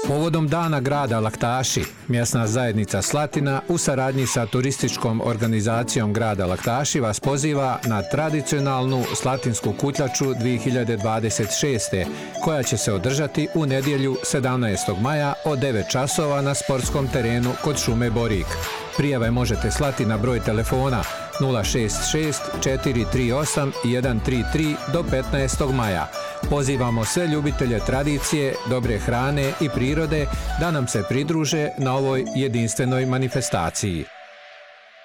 Povodom Dana grada Laktaši, mjesna zajednica Slatina u saradnji sa turističkom organizacijom grada Laktaši vas poziva na tradicionalnu slatinsku kutljaču 2026. koja će se održati u nedjelju 17. maja od 9 časova na sportskom terenu kod šume Borik. Prijave možete slati na broj telefona 066 438 133 do 15. maja. Pozivamo sve ljubitelje tradicije, dobre hrane i prirode da nam se pridruže na ovoj jedinstvenoj manifestaciji.